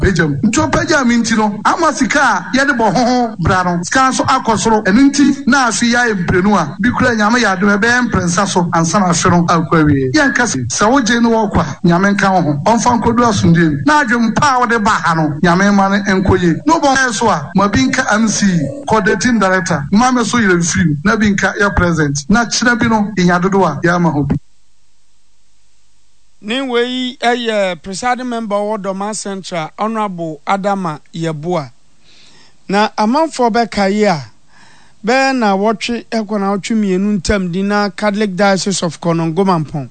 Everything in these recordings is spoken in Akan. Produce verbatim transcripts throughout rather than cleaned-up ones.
pejam nto peja minti no amasika ye de bo ho bra no ska so akosoro enunti na afi ya emprenu a bi kura nyame ya de be emprensa so ansa na ahwe no akwawie yan kasi se woje no wokwa nyame nka ho onfa nkodu asundie na adwem pa wo de ba ha no nyame ma ne enkoye no bo so a mabinka M C coordinating director mame so yire free na binka ya present na kira bi no inyadodo a ya ma ho bi Ninwe a presiding member of Doma Central, Honorable Adama Yeboah. Na amanfo beka ye be na watch ekwana otwumi enuntam dina Catholic Diocese of Konongomampon.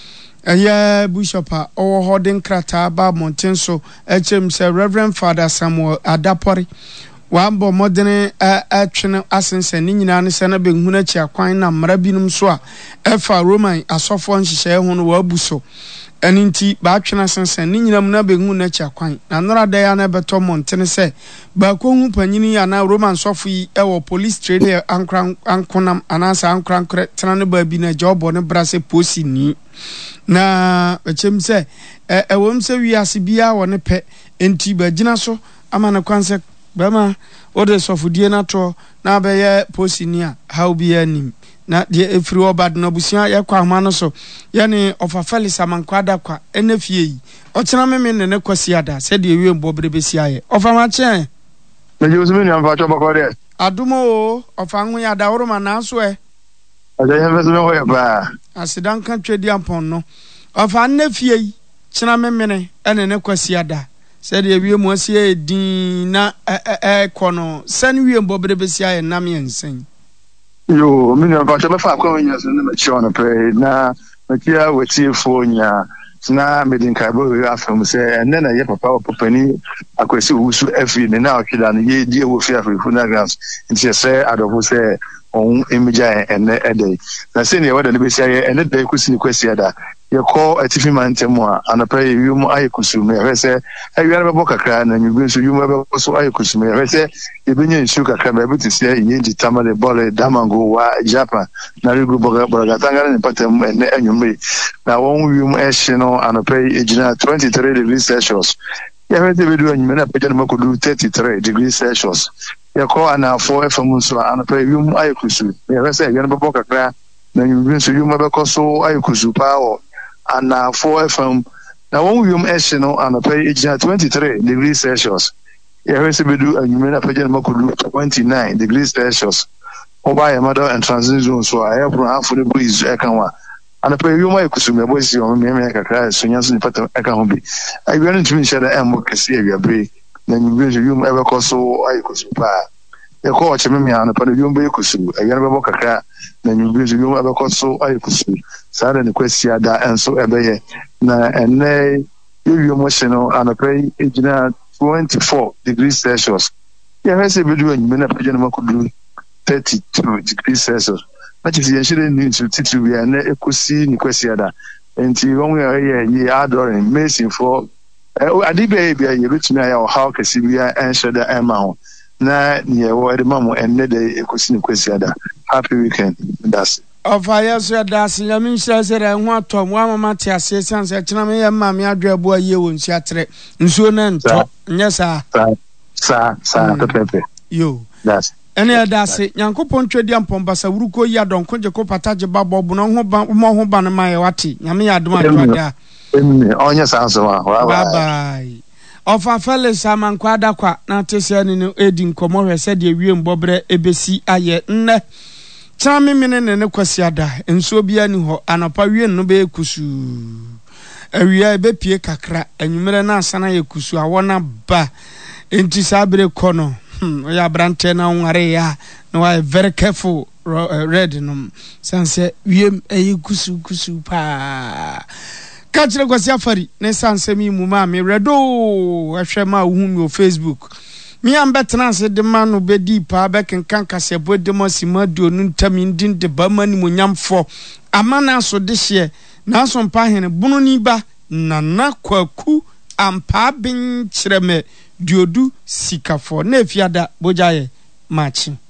Eye Bishop owo holding krata ba mountain so echem se Reverend Father Samuel Adapori. Wambo modern a twene asense ni nyina ne se na behuna chi akwan na mara binum so a efa Roman asofo nhihye ho no wabuso eninti ba twena sense ni nyina mu na behuna chi akwan na nora da ya na beto montene se ba ko hu panyini ya na Roman sofo yi ewo police trade ankran ankonam anasa ankran tena ne ba bi na jobo ne brase posi ni na echem se ewom se wiase bia wo ne pe enti ba gina so amana kwanse Bama, what is of Dienato, now be ye posinia, how be any, not the every obad nobusia, yakwa manoso, yani of a fellis among quadaqua, and if ye, Ochanamen and Equasiada, said the real Bob Besia, of a match. The use million of Chobacore. Adumo, of Angua Daurum and Answer. I have no way about. I said, Uncle Trediampon, no. Of a nephew, Chinamene, and an Equasiada. Said ye we mo sie din na eh kono san wie mbobere besia ye nam ye nsen yo me no ba cho fa kwa nya so na chi ono pre na makia wetie fo nya na medin ka bo we afam se enne na ye papa opani akwesi wusu afi ne na otweda no ye die wo fi afi funa grams nti se adofo se on imija enne ede na se ne wada ne besia ye enne de kusi ni kwesi ada ye call atifi mantemu a anapɛ yum ayekusume hwese awiare bebo kakra na nyubi so yum bebo so ayekusume hwese ye benya nsu kakra ba betu se ye ditama le bole damango wa Japan na rigu boga boga tangana ne patem ene anyumri na won yum ehye no anapɛ ejina twenty-three degrees Celsius ye hwese bedu anyume na pejana makodu thirty-three degrees Celsius ye call ana for efam so anapɛ yum ayekusume hwese awiare bebo kakra na nyubi so yum bebo so ayekusu pa o and uh, four F M. Now, when we um no and pay age twenty-three degrees Celsius. Yeah, we see we do and you may not pay twenty-nine degrees Celsius. Or by a mother and transition zone, so I have half for the breeze. I can want and I pay you my consumer voice on me make a cry. So, yes, I can be. I went to each other and work a severe break. Then you will you ever cause so I could supply. The coach me on a padium bakusu, a young boca, then you will you ever cause so I could see. Sada ni question da and so ebeye na ene you emotional and a pay ejina twenty-four degrees Celsius. Yeah, I say we do and mena pejana makudu thirty-two degrees Celsius. But if you shouldn't need to teach we are na ekusi ni question da. Enti when we are here ye adoring amazing for adibe bia ye betumi aya how kesi bia ensure da ema na ye wo de mamu enne de ekusi ni question da. Happy weekend. That's it. Of I also das Yamin says that I want to one Matia says, and said, Mammy, Adria boy, you won't shatre. And soon and yes, sir, sir, sir, Pepe. You, that's any other say, Yanko Pontredian Pombasa, Ruko Yadon, Conjaco Pataja Babo, Bono, Mohoban, and my Wati, Yami Adma. On your answer, bye bye. Of our fellows, Saman Quadaqua, not to say any aiding Comore said, ye will bobre ebesi aye, ne. Chami mine ne kwasiada enso bia ni ho anapa wie no be kusu awia be pie kakra anwumere na asana ye kusu awona ba enti sabere kono hmm ya brante na nware ya no I very careful uh, red no sanse wie ayi kusu kusu pa kachire kwasi afari ne sanse mi mu ma me redo ahwe ma hu mi o Facebook mi am betranse de manu be di pa be kenkan kasebo de mosima do nu ntam din de ba mani mo nyamfo amana so de hye na so mpa hene bunu ni ba nana kwaku ampa bin kireme diodu sikafo na efiada bojaye machi